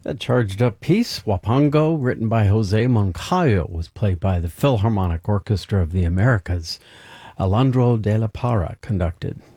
A charged up piece, Wapango, written by Jose Moncayo, was played by the Philharmonic Orchestra of the Americas. Alejandro de la Parra conducted.